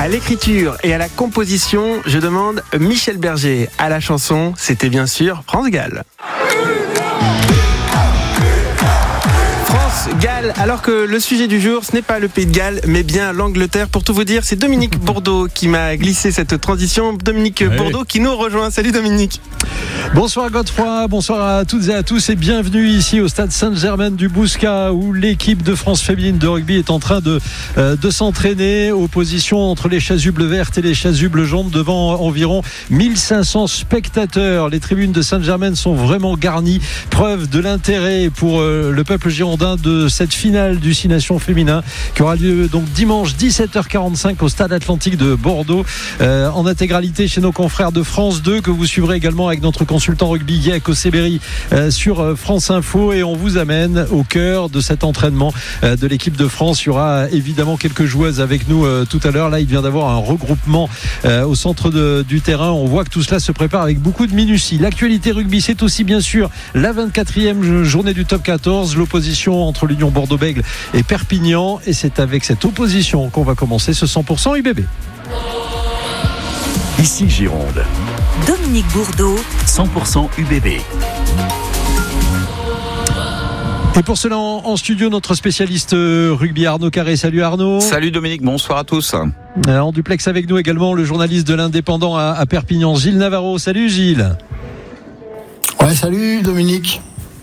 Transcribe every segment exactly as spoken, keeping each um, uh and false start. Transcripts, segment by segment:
À l'écriture et à la composition, je demande Michel Berger. À la chanson, c'était bien sûr France Gall. Galles, alors que le sujet du jour, ce n'est pas le Pays de Galles, mais bien l'Angleterre. Pour tout vous dire, c'est Dominique Bourdeau qui m'a glissé cette transition. Dominique ouais. Bourdeau qui nous rejoint. Salut Dominique. Bonsoir Godefroy, bonsoir à toutes et à tous et bienvenue ici au stade Saint-Germain-du-Bouscat où l'équipe de France féminine de rugby est en train de, euh, de s'entraîner. Opposition entre les chasubles vertes et les chasubles jaunes devant environ mille cinq cents spectateurs. Les tribunes de Saint-Germain sont vraiment garnies. Preuve de l'intérêt pour euh, le peuple girondin de cette finale du Six Nations féminin qui aura lieu donc dimanche dix-sept heures quarante-cinq au stade Atlantique de Bordeaux euh, en intégralité chez nos confrères de France deux que vous suivrez également avec notre consultant rugby Yek Oseberi euh, sur euh, France Info et on vous amène au cœur de cet entraînement euh, de l'équipe de France. Il y aura évidemment quelques joueuses avec nous euh, tout à l'heure. Là il vient d'avoir un regroupement euh, au centre de, du terrain. On voit que tout cela se prépare avec beaucoup de minutie. L'actualité rugby, c'est aussi bien sûr la vingt-quatrième journée du top quatorze, l'opposition entre l'Union Bordeaux-Bègles et Perpignan et c'est avec cette opposition qu'on va commencer ce cent pour cent U B B. Ici Gironde. Dominique Bourdeau, cent pour cent U B B. Et pour cela en, en studio notre spécialiste rugby Arnaud Carré. Salut Arnaud. Salut Dominique, bonsoir à tous. En duplex avec nous également le journaliste de l'Indépendant à, à Perpignan, Gilles Navarro. Salut Gilles. Ouais, salut Dominique.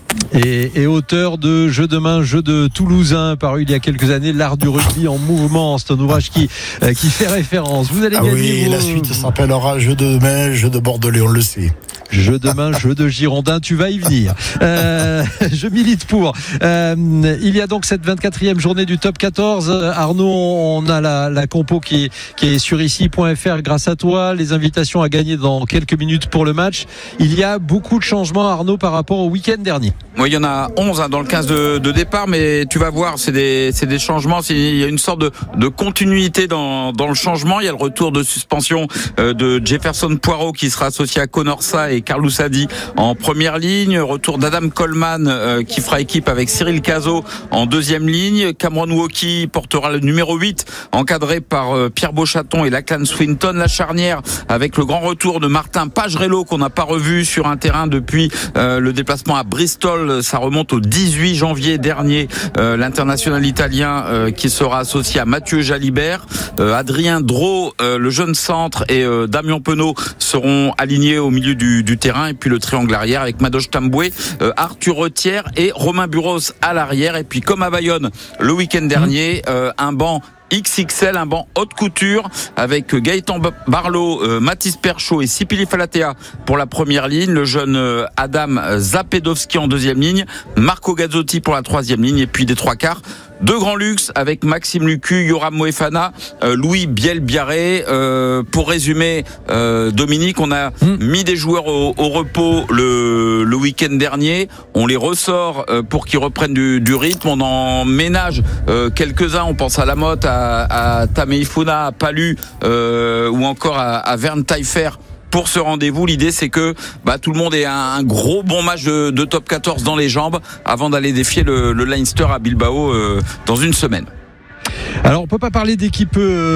Et, et auteur de Jeu de main, Jeu de Toulousain, paru il y a quelques années, l'art du rugby en mouvement. C'est un ouvrage qui, euh, qui fait référence. Vous allez ah gagner. Oui, vos... la suite s'appellera Jeu de main, Jeu de Bordelais, on le sait. Jeu de main, jeu de Girondin, tu vas y venir. Euh, je milite pour. Euh, il y a donc cette vingt-quatrième journée du top quatorze. Arnaud, on a la, la compo qui est, qui est sur ici point f r grâce à toi. Les invitations à gagner dans quelques minutes pour le match. Il y a beaucoup de changements, Arnaud, par rapport au week-end dernier. Oui, il y en a onze hein, dans le quinze de, de départ, mais tu vas voir, c'est des, c'est des changements. C'est, il y a une sorte de, de continuité dans, dans le changement. Il y a le retour de suspension euh, de Jefferson Poirot qui sera associé à Connor Sa et Carlos Hadi en première ligne. Retour d'Adam Coleman euh, qui fera équipe avec Cyril Cazot en deuxième ligne. Cameron Woki portera le numéro huit, encadré par euh, Pierre Beauchaton et Lachlan Swinton. La charnière avec le grand retour de Martin Pagerello qu'on n'a pas revu sur un terrain depuis euh, le déplacement à Bristol. Ça remonte au dix-huit janvier dernier. Euh, l'international italien euh, qui sera associé à Mathieu Jalibert. Euh, Adrien Drault, euh, le jeune centre, et euh, Damien Penaud seront alignés au milieu du, du terrain. Et puis le triangle arrière avec Madoche Tamboué, euh, Arthur Retière et Romain Buros à l'arrière. Et puis comme à Bayonne le week-end dernier, euh, un banc X X L, un banc haute couture avec Gaëtan Barlow, euh, Mathis Perchaud et Sipili Falatea pour la première ligne, le jeune euh, Adam Zapedowski en deuxième ligne, Marco Gazzotti pour la troisième ligne et puis des trois quarts. Deux grands luxe avec Maxime Lucu, Yoram Moefana, euh, Louis Biel-Biarré. Euh, pour résumer, euh, Dominique, on a mmh. mis des joueurs au, au repos le, le week-end dernier. On les ressort euh, pour qu'ils reprennent du, du rythme. On en ménage euh, quelques-uns. On pense à Lamotte, à, à Tameifuna, à Palu euh, ou encore à, à Verne Taillefer. Pour ce rendez-vous, l'idée c'est que bah, tout le monde ait un, un gros bon match de, de top quatorze dans les jambes avant d'aller défier le, le Leinster à Bilbao euh, dans une semaine. Alors on peut pas parler d'équipe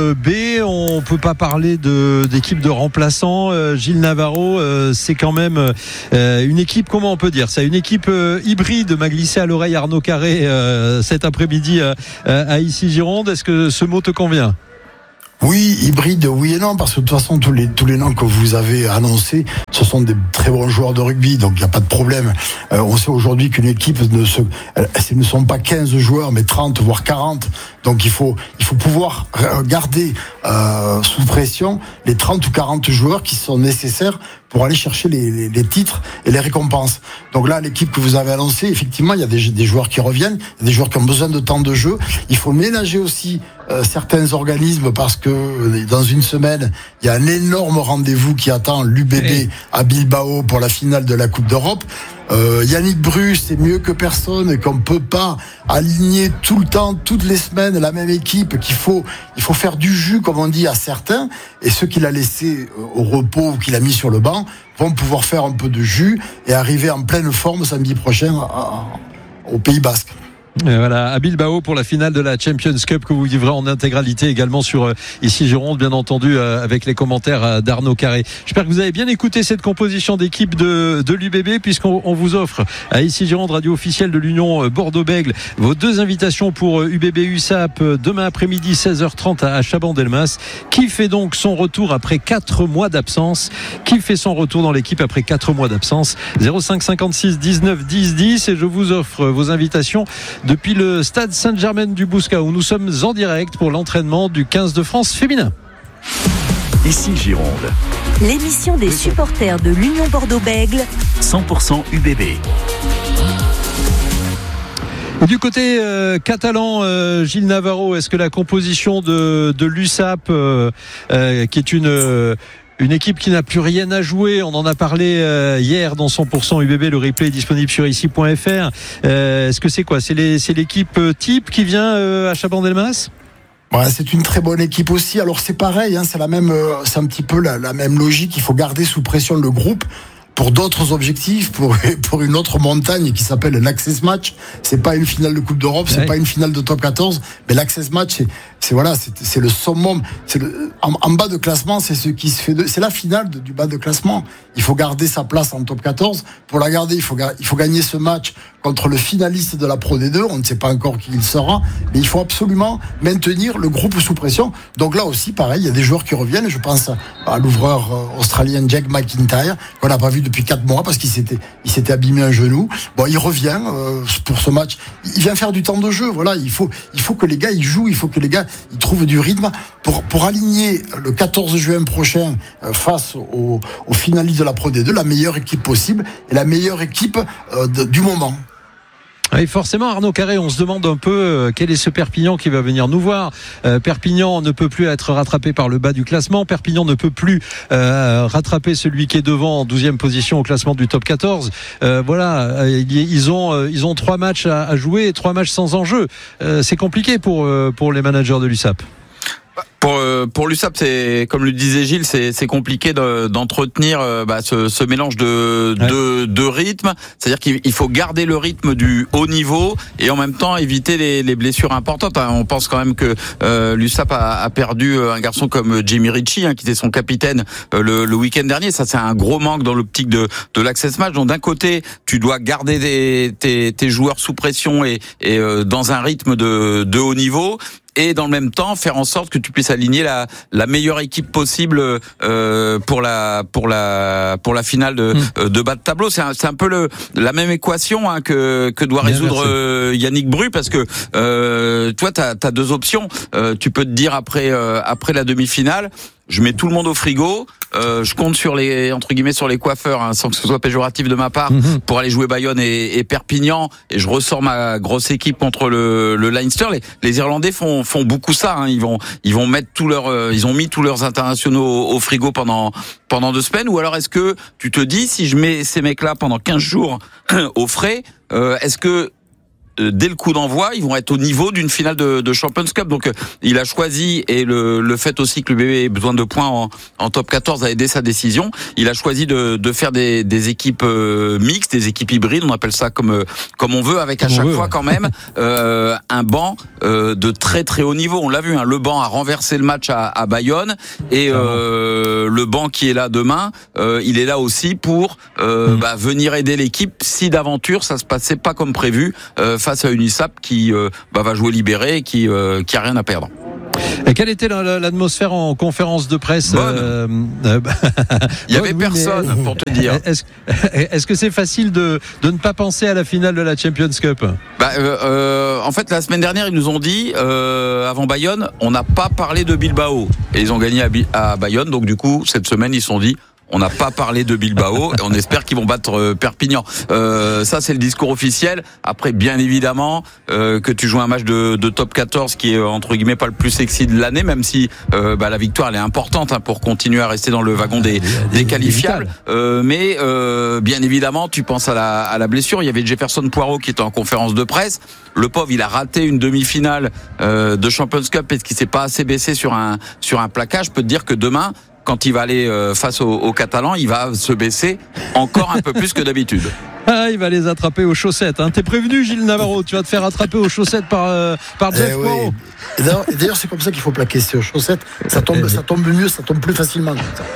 B, on peut pas parler de, d'équipe de remplaçants. Euh, Gilles Navarro, euh, c'est quand même euh, une équipe, comment on peut dire ça, une équipe euh, hybride, m'a glissé à l'oreille Arnaud Carré euh, cet après-midi euh, à Issy Gironde. Est-ce que ce mot te convient ? Oui, hybride, oui et non, parce que de toute façon, tous les, tous les noms que vous avez annoncés, ce sont des très bons joueurs de rugby, donc il n'y a pas de problème. Euh, on sait aujourd'hui qu'une équipe ne se, ce ne sont pas quinze joueurs, mais trente, voire quarante. Donc il faut, il faut pouvoir garder euh, sous pression les trente ou quarante joueurs qui sont nécessaires pour aller chercher les, les, les titres et les récompenses. Donc là, l'équipe que vous avez annoncée, effectivement, il y a des, des joueurs qui reviennent, il y a des joueurs qui ont besoin de temps de jeu. Il faut ménager aussi euh, certains organismes parce que euh, dans une semaine, il y a un énorme rendez-vous qui attend l'U B B oui. à Bilbao pour la finale de la Coupe d'Europe. Euh, Yannick Bru, c'est mieux que personne et qu'on peut pas aligner tout le temps, toutes les semaines, la même équipe, qu'il faut, il faut faire du jus, comme on dit à certains, et ceux qu'il a laissés au repos ou qu'il a mis sur le banc vont pouvoir faire un peu de jus et arriver en pleine forme samedi prochain à, à, au Pays Basque. Et voilà, à Bilbao pour la finale de la Champions Cup que vous vivrez en intégralité également sur euh, Ici Gironde, bien entendu, euh, avec les commentaires euh, d'Arnaud Carré. J'espère que vous avez bien écouté cette composition d'équipe de, de l'U B B, puisqu'on on vous offre à Ici Gironde, radio officielle de l'Union euh, Bordeaux-Bègles, vos deux invitations pour euh, U B B U S A P euh, demain après-midi seize heures trente à, à Chaban-Delmas, qui fait donc son retour après quatre mois d'absence, qui fait son retour dans l'équipe après quatre mois d'absence. zéro cinq cinquante-six dix-neuf dix dix, et je vous offre vos invitations depuis le stade Saint-Germain-du-Bouscat où nous sommes en direct pour l'entraînement du quinze de France féminin. Ici Gironde, L'émission des supporters de l'Union Bordeaux-Bègles, cent pour cent U B B. Et du côté euh, catalan, euh, Gilles Navarro, est-ce que la composition de, de l'U S A P, euh, euh, qui est une... Euh, Une équipe qui n'a plus rien à jouer. On en a parlé euh, hier dans cent pour cent U B B. Le replay est disponible sur ici point f r. Euh, est-ce que c'est quoi ? C'est, les, c'est l'équipe type qui vient euh, à Chaban-Delmas ? Ouais, c'est une très bonne équipe aussi. Alors c'est pareil, hein, c'est la même, euh, c'est un petit peu la, la même logique. Il faut garder sous pression le groupe pour d'autres objectifs, pour pour une autre montagne qui s'appelle l'Access Match. C'est pas une finale de Coupe d'Europe, c'est ouais. pas une finale de Top quatorze, mais l'Access Match, c'est, c'est voilà, c'est, c'est le summum. C'est le, en, en bas de classement, c'est ce qui se fait. De, c'est la finale de, du bas de classement. Il faut garder sa place en Top quatorze. Pour la garder, il faut il faut gagner ce match contre le finaliste de la Pro D deux. On ne sait pas encore qui il sera, mais il faut absolument maintenir le groupe sous pression. Donc là aussi, pareil, il y a des joueurs qui reviennent. Je pense à l'ouvreur australien Jack McIntyre qu'on n'a pas vu depuis quatre mois parce qu'il s'était, il s'était abîmé un genou. Bon, il revient euh, pour ce match. Il vient faire du temps de jeu. Voilà, il faut, il faut que les gars ils jouent. Il faut que les gars ils trouvent du rythme pour pour aligner le quatorze juin prochain euh, face au, au finaliste de la Pro D deux, la meilleure équipe possible et la meilleure équipe euh, de, du moment. Oui, forcément, Arnaud Carré, on se demande un peu euh, quel est ce Perpignan qui va venir nous voir. Euh, Perpignan ne peut plus être rattrapé par le bas du classement. Perpignan ne peut plus euh, rattraper celui qui est devant en douzième position au classement du top quatorze. Euh, voilà, ils ont euh, ils ont trois matchs à, à jouer, trois matchs sans enjeu. Euh, c'est compliqué pour euh, pour les managers de l'U S A P. Pour pour l'U S A P, c'est comme le disait Gilles, c'est c'est compliqué de, d'entretenir bah, ce, ce mélange de ouais. de de rythme. C'est-à-dire qu'il faut garder le rythme du haut niveau et en même temps éviter les, les blessures importantes. On pense quand même que euh, l'U S A P a, a perdu un garçon comme Jamie Ritchie, hein, qui était son capitaine euh, le, le week-end dernier. Ça, c'est un gros manque dans l'optique de de l'Access Match. Donc d'un côté, tu dois garder tes tes, tes joueurs sous pression et et euh, dans un rythme de de haut niveau. Et dans le même temps faire en sorte que tu puisses aligner la la meilleure équipe possible euh, pour la pour la pour la finale de mmh. de bas de tableau. C'est un, c'est un peu le la même équation hein, que que doit résoudre euh, Yannick Bru, parce que euh, toi t'as t'as deux options. Euh, tu peux te dire après euh, après la demi-finale, je mets tout le monde au frigo. Euh, je compte sur les entre guillemets sur les coiffeurs, hein, sans que ce soit péjoratif de ma part, mmh. pour aller jouer Bayonne et, et Perpignan, et je ressors ma grosse équipe contre le, le Leinster. Les, les Irlandais font font beaucoup ça. Hein. Ils vont ils vont mettre tout leur euh, ils ont mis tous leurs internationaux au, au frigo pendant pendant deux semaines. Ou alors est-ce que tu te dis, si je mets ces mecs-là pendant quinze jours au frais, euh, est-ce que dès le coup d'envoi, ils vont être au niveau d'une finale de, de Champions Cup. Donc, il a choisi, et le, le fait aussi que l'U B B ait besoin de points en, en top quatorze a aidé sa décision. Il a choisi de, de faire des, des équipes euh, mixtes, des équipes hybrides, on appelle ça comme comme on veut, avec à chaque fois quand même euh, un banc euh, de très très haut niveau. On l'a vu, hein, le banc a renversé le match à, à Bayonne, et euh, le banc qui est là demain, euh, il est là aussi pour euh, mmh. bah, venir aider l'équipe si d'aventure ça se passait pas comme prévu. Euh, face à une U S A P qui euh, bah, va jouer libéré et qui, euh, qui a rien à perdre. Et quelle était l'atmosphère en conférence de presse? euh, euh, Il y avait oui, personne, mais... pour te dire. Est-ce, est-ce que c'est facile de, de ne pas penser à la finale de la Champions Cup? bah, euh, euh, En fait, la semaine dernière, ils nous ont dit, euh, avant Bayonne, on n'a pas parlé de Bilbao. Et ils ont gagné à, à Bayonne, donc du coup, cette semaine, ils se sont dit, on n'a pas parlé de Bilbao et on espère qu'ils vont battre euh, Perpignan. Euh, ça, c'est le discours officiel. Après, bien évidemment, euh, que tu joues un match de, de top quatorze qui est, entre guillemets, pas le plus sexy de l'année, même si euh, bah, la victoire, elle est importante hein, pour continuer à rester dans le wagon des, des qualifiables. Euh, mais euh, bien évidemment, tu penses à la, à la blessure. Il y avait Jefferson Poirot qui était en conférence de presse. Le pauvre, il a raté une demi-finale euh, de Champions Cup parce qu'il s'est pas assez baissé sur un, sur un plaquage. Je peux te dire que demain, quand il va aller euh, face aux, aux Catalans, il va se baisser encore un peu plus que d'habitude. Ah, il va les attraper aux chaussettes. Hein. T'es prévenu, Gilles Navarro. Tu vas te faire attraper aux chaussettes par, euh, par Jeff eh Poirot. Oui. D'ailleurs, d'ailleurs, c'est comme ça qu'il faut plaquer ces chaussettes. Ça tombe, eh ça tombe mieux, ça tombe plus facilement.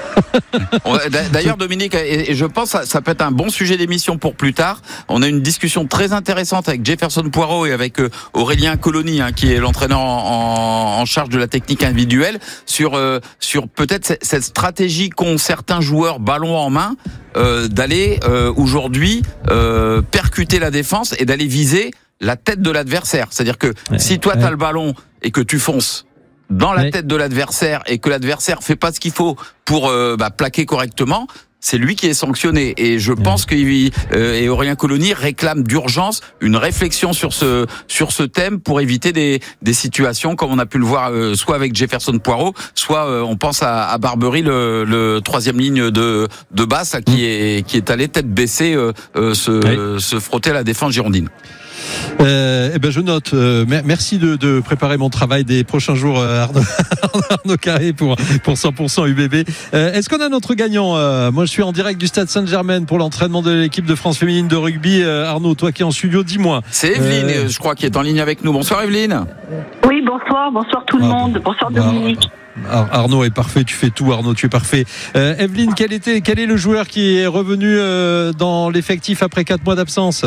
D'ailleurs, Dominique, et je pense que ça peut être un bon sujet d'émission pour plus tard. On a une discussion très intéressante avec Jefferson Poirot et avec Aurélien Colony, hein, qui est l'entraîneur en, en, en charge de la technique individuelle, sur, euh, sur peut-être cette stratégie qu'ont certains joueurs ballon en main, euh, d'aller euh, aujourd'hui euh, percuter la défense et d'aller viser la tête de l'adversaire. C'est-à-dire que ouais, si toi ouais. tu as le ballon et que tu fonces dans la ouais. tête de l'adversaire et que l'adversaire fait pas ce qu'il faut pour euh, bah, plaquer correctement, c'est lui qui est sanctionné. Et je ouais. pense que euh, et Aurélien Colony réclame d'urgence une réflexion sur ce sur ce thème pour éviter des des situations comme on a pu le voir euh, soit avec Jefferson Poirot, soit euh, on pense à, à Barbery, le, le troisième ligne de de basse là, qui mmh. est qui est allé tête baissée euh, euh, se ouais. se frotter à la défense girondine. Euh, eh ben je note. Euh, merci de, de préparer mon travail des prochains jours, euh, Arnaud, Arnaud Carré pour pour cent pour cent U B B. Euh, est-ce qu'on a notre gagnant euh, Moi, je suis en direct du Stade Saint-Germain pour l'entraînement de l'équipe de France féminine de rugby. Euh, Arnaud, toi qui es en studio, dis-moi. C'est Evelyne, euh... je crois, qui est en ligne avec nous. Bonsoir, Evelyne. Oui, bonsoir, bonsoir tout le ah, monde. Bonsoir Dominique. Ah, Arnaud est parfait, tu fais tout. Arnaud, tu es parfait. Euh, Evelyne, quel était, quel est le joueur qui est revenu euh, dans l'effectif après quatre mois d'absence?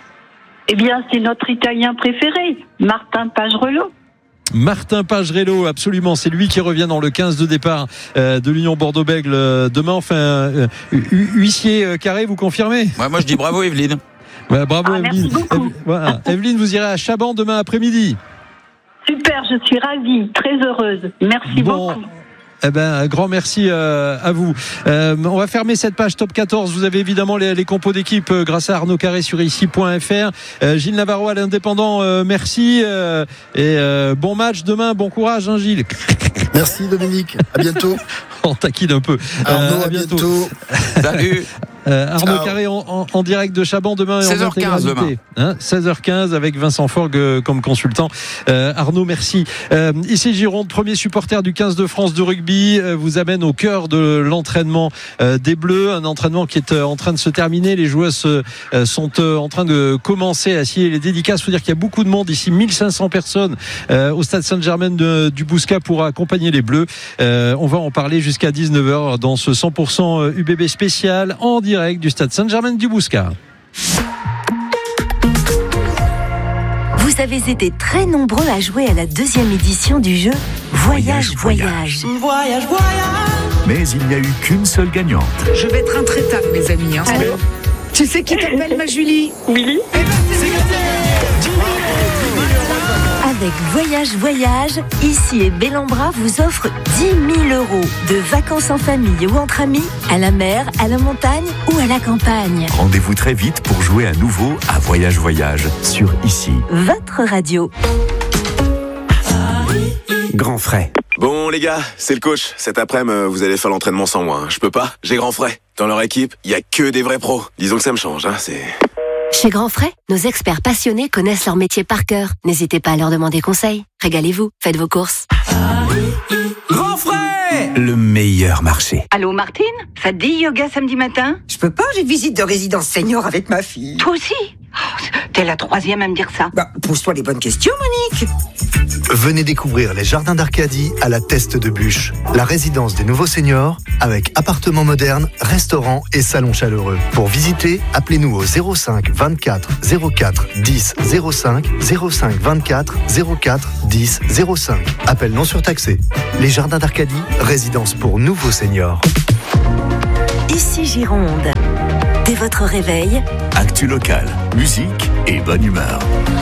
Eh bien, c'est notre Italien préféré, Martin Pagerello. Martin Pagerello, absolument, c'est lui qui revient dans le quinze de départ euh, de l'Union Bordeaux-Bègles euh, demain. Enfin, euh, huissier euh, Carré, vous confirmez? Ouais, moi je dis bravo Evelyne. Ouais, bravo ah, Evelyne. Merci voilà. Evelyne, vous irez à Chaban demain après-midi. Super, je suis ravie, très heureuse. Merci bon. beaucoup. Eh ben, un grand merci euh, à vous. Euh, on va fermer cette page top quatorze. Vous avez évidemment les, les compos d'équipe euh, grâce à Arnaud Carré sur ici point f r. Euh, Gilles Navarro à l'Indépendant, euh, merci. Euh, et euh, bon match demain, bon courage, hein, Gilles. Merci Dominique, à bientôt. On taquine un peu. Arnaud, euh, à, à bientôt. bientôt. Salut. Euh, Arnaud Ciao. Carré en, en, en direct de Chaban demain. seize heures quinze demain. Hein, seize heures quinze avec Vincent Forgue euh, comme consultant. Euh, Arnaud, merci. Euh, ici Gironde, premier supporter du quinze de France de rugby, euh, vous amène au cœur de l'entraînement euh, des Bleus, un entraînement qui est euh, en train de se terminer. Les joueuses euh, sont euh, en train de commencer à signer les dédicaces. Il faut dire qu'il y a beaucoup de monde ici, mille cinq cents personnes euh, au stade Saint-Germain de, du Bouscat pour accompagner les Bleus. Euh, on va en parler jusqu'à dix-neuf heures dans ce cent pour cent U B B spécial en direct du Stade Saint-Germain du Bouscat. Vous avez été très nombreux à jouer à la deuxième édition du jeu Voyage, Voyage. Voyage, Voyage. Mais il n'y a eu qu'une seule gagnante. Je vais être intraitable, mes amis. Hein. Alors, tu sais qui t'appelle, ma Julie? Willy. Eh ben, c'est gagné. Avec Voyage Voyage, ici et Bellambra vous offre dix mille euros de vacances en famille ou entre amis, à la mer, à la montagne ou à la campagne. Rendez-vous très vite pour jouer à nouveau à Voyage Voyage sur ici. Votre radio. Grand frais. Bon les gars, c'est le coach. Cet après-midi, vous allez faire l'entraînement sans moi. Hein. Je peux pas, j'ai Grand frais. Dans leur équipe, il y a que des vrais pros. Disons que ça me change, hein. C'est... Chez Grand Frais, nos experts passionnés connaissent leur métier par cœur. N'hésitez pas à leur demander conseil. Régalez-vous, faites vos courses. Grand Frais, le meilleur marché. Allô Martine, ça te dit yoga samedi matin? Je peux pas, j'ai une visite de résidence senior avec ma fille. Toi aussi? Oh, t'es la troisième à me dire ça. Bah, pose-toi les bonnes questions, Monique. Venez découvrir les jardins d'Arcadie à la Teste de Bûche, la résidence des nouveaux seniors avec appartements modernes, restaurants et salons chaleureux. Pour visiter, appelez-nous au zéro cinq vingt-quatre zéro quatre dix zéro cinq zéro cinq vingt-quatre zéro quatre dix zéro cinq. Appel non surtaxé. Les jardins d'Arcadie, résidence pour nouveaux seniors. Ici Gironde. Dès votre réveil, actu locale, musique et bonne humeur.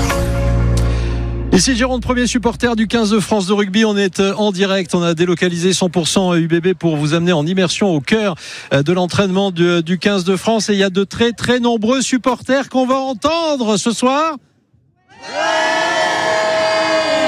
Ici Gironde, premier supporter du quinze de France de rugby. On est en direct, on a délocalisé cent pour cent U B B pour vous amener en immersion au cœur de l'entraînement du, du quinze de France. Et il y a de très très nombreux supporters qu'on va entendre ce soir.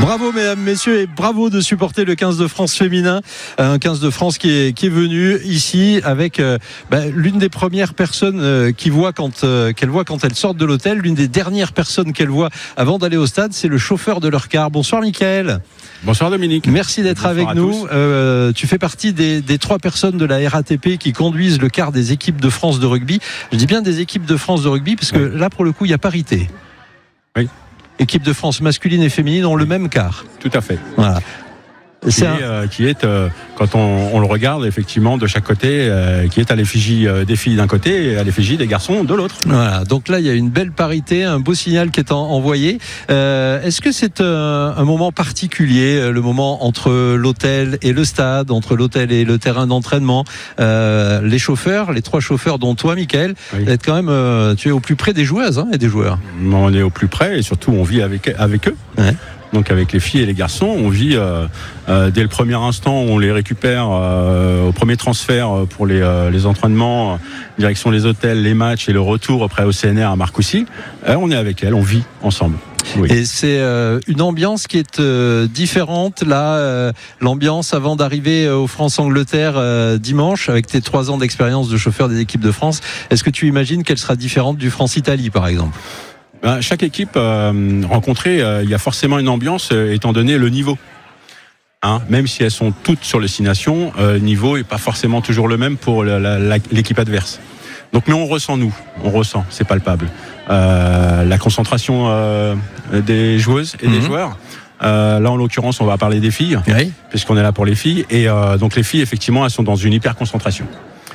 Bravo mesdames, messieurs, et bravo de supporter le quinze de France féminin, un quinze de France qui est, qui est venu ici avec euh, bah, l'une des premières personnes euh, qui voit quand, euh, qu'elle voit quand elle sort de l'hôtel, l'une des dernières personnes qu'elle voit avant d'aller au stade, c'est le chauffeur de leur car. Bonsoir Mickaël. Bonsoir Dominique. Merci d'être Bonsoir avec nous. Euh, tu fais partie des, des trois personnes de la R A T P qui conduisent le car des équipes de France de rugby. Je dis bien des équipes de France de rugby parce que oui. Là pour le coup il y a parité. Oui. Équipe de France masculine et féminine ont le même quart. Tout à fait. Voilà. Qui est, euh, qui est euh, quand on, on le regarde effectivement de chaque côté, euh, qui est à l'effigie euh, des filles d'un côté et à l'effigie des garçons de l'autre. Voilà, donc là il y a une belle parité, un beau signal qui est en, envoyé. Euh, est-ce que c'est euh, un moment particulier, le moment entre l'hôtel et le stade, entre l'hôtel et le terrain d'entraînement, euh, les chauffeurs, les trois chauffeurs dont toi Mickaël, oui. Être quand même, euh, tu es au plus près des joueuses hein, et des joueurs. On est au plus près et surtout on vit avec, avec eux. Ouais. Donc avec les filles et les garçons, on vit euh, euh, dès le premier instant où on les récupère euh, au premier transfert pour les, euh, les entraînements, euh, direction les hôtels, les matchs et le retour après au C N R à Marcoussis. Euh, on est avec elles, on vit ensemble. Oui. Et c'est euh, une ambiance qui est euh, différente là, euh, l'ambiance avant d'arriver au France-Angleterre euh, dimanche avec tes trois ans d'expérience de chauffeur des équipes de France. Est-ce que tu imagines qu'elle sera différente du France-Italie par exemple ? Ben, chaque équipe euh, rencontrée, euh, il y a forcément une ambiance euh, étant donné le niveau. Hein, même si elles sont toutes sur les six nations, euh, le niveau est pas forcément toujours le même pour la, la, la, l'équipe adverse. Donc, mais on ressent nous, on ressent, c'est palpable. Euh, la concentration euh, des joueuses et mmh. des joueurs. Euh, là, en l'occurrence, on va parler des filles, oui. puisqu'on est là pour les filles. Et euh, donc, les filles, effectivement, elles sont dans une hyper concentration.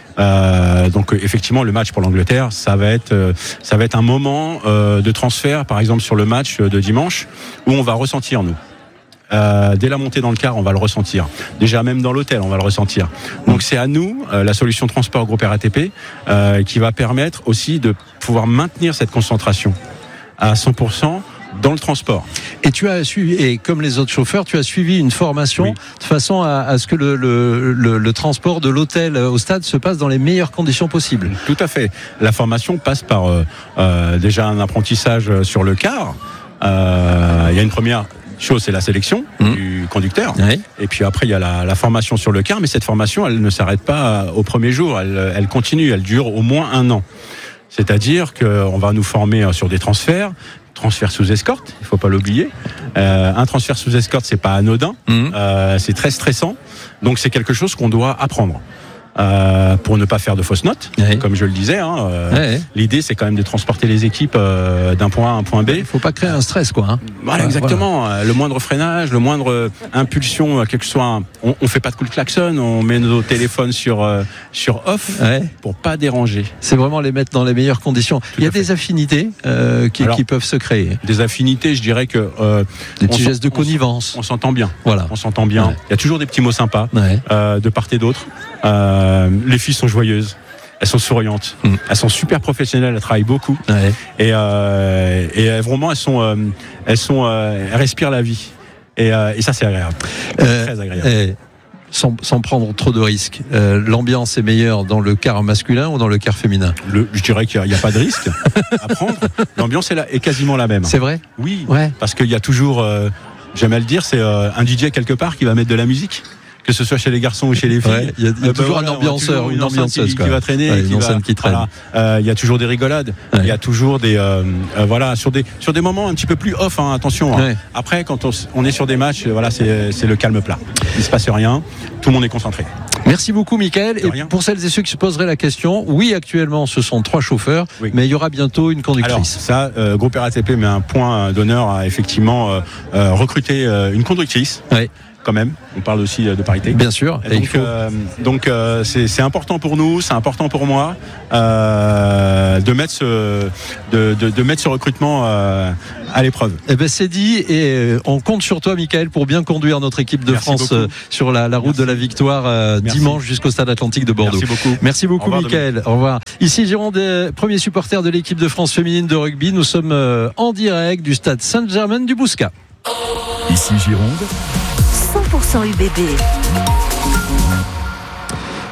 Euh, donc effectivement le match pour l'Angleterre ça va être euh, ça va être un moment euh, de transfert par exemple sur le match de dimanche où on va ressentir nous euh, dès la montée dans le car on va le ressentir déjà même dans l'hôtel on va le ressentir donc c'est à nous euh, la solution transport groupe R A T P euh, qui va permettre aussi de pouvoir maintenir cette concentration à cent pour cent dans le transport. Et tu as suivi, et comme les autres chauffeurs, tu as suivi une formation oui. de façon à, à ce que le, le, le, le transport de l'hôtel au stade se passe dans les meilleures conditions possibles. Tout à fait. La formation passe par euh, euh, déjà un apprentissage sur le car. Euh, il y a une première chose, c'est la sélection mmh. du conducteur. Oui. Et puis après, il y a la, la formation sur le car. Mais cette formation, elle ne s'arrête pas au premier jour. Elle, elle continue. Elle dure au moins un an. C'est-à-dire qu'on va nous former sur des transferts. Transfert sous escorte, il ne faut pas l'oublier. Euh, un transfert sous escorte, c'est pas anodin, mmh. euh, c'est très stressant. Donc c'est quelque chose qu'on doit apprendre. Euh, pour ne pas faire de fausses notes, oui. comme je le disais. Hein, euh, oui. L'idée, c'est quand même de transporter les équipes euh, d'un point A à un point B. Il ne faut pas créer un stress, quoi. Hein. Voilà, exactement. Voilà. Le moindre freinage, le moindre impulsion, quel que soit, un, on ne fait pas de coup de klaxon, on met nos téléphones sur euh, sur off oui. pour pas déranger. C'est vraiment les mettre dans les meilleures conditions. Tout Il y a des fait. affinités euh, qui, Alors, qui peuvent se créer. Des affinités, je dirais que euh, des petits gestes de connivence. On s'entend bien. Voilà. On s'entend bien. Ouais. Il y a toujours des petits mots sympas ouais. euh, de part et d'autre. Euh, les filles sont joyeuses, elles sont souriantes, mmh. elles sont super professionnelles, elles travaillent beaucoup ouais. et, euh, et vraiment elles sont, euh, elles sont, euh, elles respirent la vie et, euh, et ça c'est agréable, euh, très agréable. Et sans, sans prendre trop de risques, euh, l'ambiance est meilleure dans le car masculin ou dans le car féminin ? Le, je dirais qu'il n'y a, a pas de risque à prendre. L'ambiance est, là, est quasiment la même. C'est vrai ? Oui, ouais. parce qu'il y a toujours, euh, j'aime à le dire, c'est euh, un D J quelque part qui va mettre de la musique. Que ce soit chez les garçons ou chez les filles, ouais, il y a, il y a euh, toujours bah, un ambianceur, toujours une ambianceuse qui, qui va traîner, ouais, qui une enceinte va, qui traîne. Voilà, euh, il y a toujours des rigolades, ouais. il y a toujours des, euh, euh, voilà, sur des sur des moments un petit peu plus off. Hein, attention. Hein. Ouais. Après, quand on, on est sur des matchs, voilà, c'est c'est le calme plat. Il se passe rien, tout le monde est concentré. Merci beaucoup, Mickaël. Et pour celles et ceux qui se poseraient la question, oui, actuellement, ce sont trois chauffeurs, oui. mais il y aura bientôt une conductrice. Alors, ça, euh, Groupe R A T P met un point d'honneur à effectivement euh, euh, recruter euh, une conductrice. Oui. Quand même, on parle aussi de parité. Bien sûr. Et donc, euh, donc euh, c'est, c'est important pour nous, c'est important pour moi euh, de mettre ce, de, de, de mettre ce recrutement euh, à l'épreuve. Eh ben c'est dit et on compte sur toi, Mickaël, pour bien conduire notre équipe de Merci France beaucoup. sur la, la route Merci. de la victoire euh, dimanche jusqu'au Stade Atlantique de Bordeaux. Merci beaucoup. Merci beaucoup, Mickaël. Au revoir. Ici Jérôme, des premiers supporters de l'équipe de France féminine de rugby. Nous sommes euh, en direct du Stade Saint-Germain du Bouscat. Ici Gironde. cent pour cent U B B.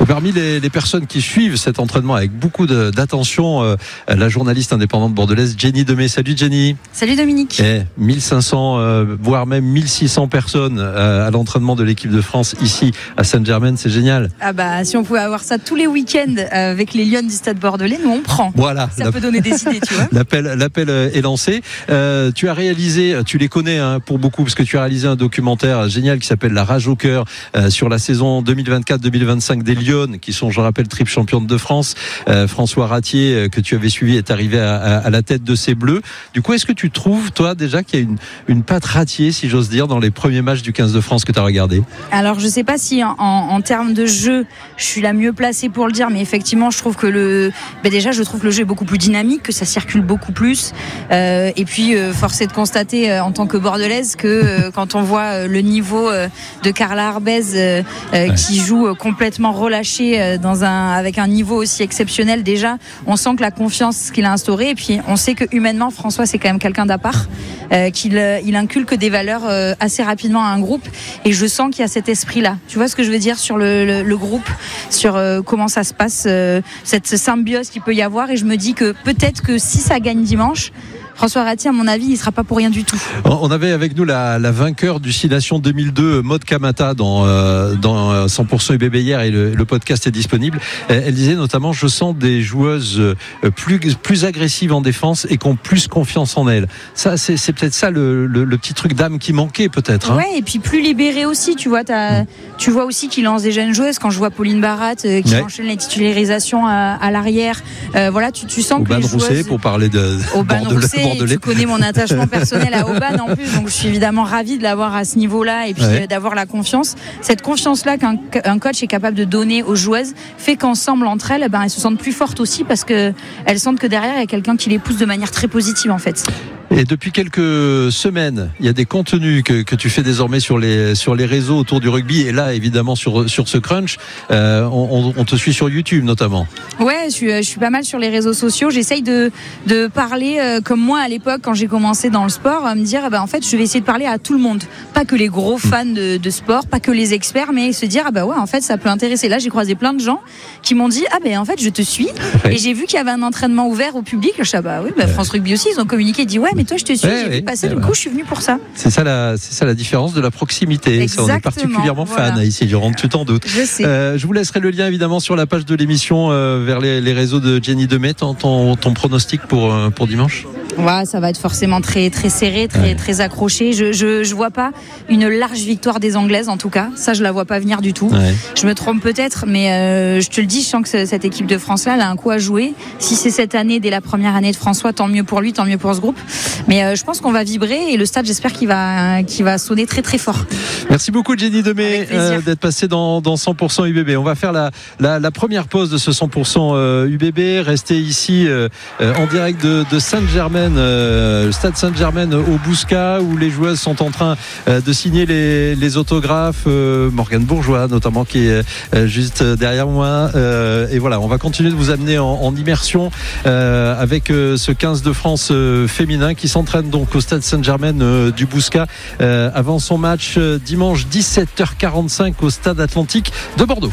Parmi les, les personnes qui suivent cet entraînement avec beaucoup de, d'attention, euh, la journaliste indépendante bordelaise Jenny Demey. Salut Jenny. Salut Dominique. Eh, mille cinq cents, euh, voire même mille six cents personnes euh, à l'entraînement de l'équipe de France ici à Saint-Germain, c'est génial. Ah bah si on pouvait avoir ça tous les week-ends euh, avec les Lions du Stade Bordelais, nous on prend. Voilà. Ça peut donner des idées, tu vois. L'appel, l'appel est lancé. Euh, tu as réalisé, tu les connais hein, pour beaucoup, parce que tu as réalisé un documentaire génial qui s'appelle La Rage au cœur euh, sur la saison deux mille vingt-quatre deux mille vingt-cinq des Lions, qui sont, je rappelle, triple championnes de France. Euh, François Ratier, euh, que tu avais suivi, est arrivé à, à, à la tête de ces Bleus. Du coup, est-ce que tu trouves, toi, déjà qu'il y a une, une patte Ratier, si j'ose dire, dans les premiers matchs du quinze de France que tu as regardé? Alors, je sais pas si en, en, en termes de jeu, je suis la mieux placée pour le dire, mais effectivement, je trouve que le, ben déjà, je trouve que le jeu est beaucoup plus dynamique, que ça circule beaucoup plus. Euh, et puis, euh, force est de constater, euh, en tant que bordelaise, que euh, quand on voit euh, le niveau euh, de Carla Arbez, euh, euh, ouais. qui joue euh, complètement relâché euh, dans un, avec un niveau aussi exceptionnel, déjà, on sent que la confiance qu'il a instaurée, et puis on sait que humainement, François, c'est quand même quelqu'un d'à part, euh, qu'il euh, il inculque des valeurs euh, assez rapidement à un groupe, et je sens qu'il y a cet esprit-là. Tu vois ce que je veux dire sur le, le, le groupe, sur euh, comment ça se passe, euh, cette symbiose qu'il peut y avoir, et je me dis que peut-être que si ça gagne dimanche, François Ratier, à mon avis, il ne sera pas pour rien du tout. On avait avec nous la, la vainqueur du Six Nations deux mille deux, Maud Kamata, dans, euh, dans cent pour cent U B B hier, et le, le podcast est disponible. Elle disait notamment, je sens des joueuses plus, plus agressives en défense et qui ont plus confiance en elles. Ça, c'est, c'est peut-être ça le, le, le petit truc d'âme qui manquait peut-être. Hein. Ouais, et puis plus libéré aussi. Tu vois, t'as, mmh. tu vois aussi qu'il lance des jeunes joueuses. Quand je vois Pauline Barat euh, qui ouais. enchaîne les titularisations à, à l'arrière, euh, voilà, tu, tu sens Aubin que les Rousset, joueuses... pour parler de Aubin Rousset, Bordelais. Tu connais mon attachement personnel à Aubin en plus, donc je suis évidemment ravie de l'avoir à ce niveau-là et puis ouais. d'avoir la confiance. Cette confiance-là qu'un un coach est capable de donner aux joueuses fait qu'ensemble, entre elles, ben, elles se sentent plus fortes aussi parce qu'elles sentent que derrière, il y a quelqu'un qui les pousse de manière très positive en fait. Et depuis quelques semaines, il y a des contenus que, que tu fais désormais sur les, sur les réseaux autour du rugby, et là évidemment sur, sur ce crunch, euh, on, on te suit sur YouTube notamment. Ouais, je suis, je suis pas mal sur les réseaux sociaux. J'essaye de, de parler euh, comme moi à l'époque quand j'ai commencé dans le sport, à me dire bah, en fait je vais essayer de parler à tout le monde, pas que les gros fans de, de sport, pas que les experts, mais se dire ah bah ouais en fait ça peut intéresser. Là j'ai croisé plein de gens qui m'ont dit ah ben en fait je te suis ouais. et j'ai vu qu'il y avait un entraînement ouvert au public. Je dis ah bah oui bah, France Rugby aussi ils ont communiqué, dit ouais mais toi je te suis, ouais, j'ai ouais, vu passer, du coup je suis venu pour ça. C'est ça la, c'est ça la différence de la proximité. Exactement, ça, on est particulièrement voilà. fan ici, je rentre, tu t'en doutes. Je sais. Euh, je vous laisserai le lien évidemment sur la page de l'émission euh, vers les, les réseaux de Jenny Demey. Ton, ton, ton pronostic pour, euh, pour dimanche? Ouais, ça va être forcément très très serré, très ouais. très accroché. Je, je je vois pas une large victoire des Anglaises en tout cas. Ça, je la vois pas venir du tout. Ouais. Je me trompe peut-être, mais euh, je te le dis, je sens que cette équipe de France là, elle a un coup à jouer. Si c'est cette année, dès la première année de François, tant mieux pour lui, tant mieux pour ce groupe. Mais euh, je pense qu'on va vibrer et le stade, j'espère qu'il va qu'il va sonner très très fort. Merci beaucoup Jenny Demey euh, d'être passée dans dans cent pour cent U B B. On va faire la la, la première pause de ce cent pour cent euh, U B B. Restez ici euh, euh, en direct de, de Saint-Germain. Euh, le stade Saint-Germain au Bouscat, où les joueuses sont en train euh, de signer les, les autographes. euh, Morgane Bourgeois notamment qui est euh, juste derrière moi, euh, et voilà, on va continuer de vous amener en, en immersion euh, avec euh, ce quinze de France euh, féminin qui s'entraîne donc au stade Saint-Germain euh, du Bouscat euh, avant son match euh, dimanche dix-sept heures quarante-cinq au stade Atlantique de Bordeaux.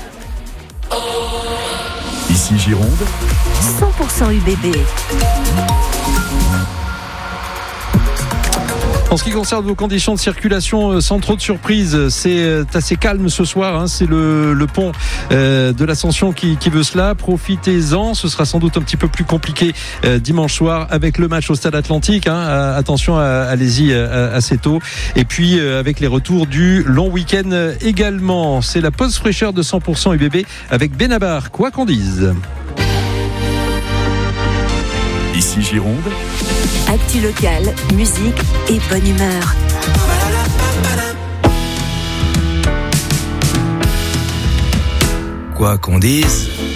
Ici Gironde, cent pour cent U B B. En ce qui concerne vos conditions de circulation, sans trop de surprises, c'est assez calme ce soir. Hein. C'est le, le pont euh, de l'Ascension qui, qui veut cela. Profitez-en. Ce sera sans doute un petit peu plus compliqué euh, dimanche soir avec le match au Stade Atlantique. Hein. Attention, à, allez-y à, assez tôt. Et puis euh, avec les retours du long week-end également. C'est la pause fraîcheur de cent pour cent U B B avec Benabar, quoi qu'on dise. Ici Gironde. Actu locale, musique et bonne humeur. Quoi qu'on dise.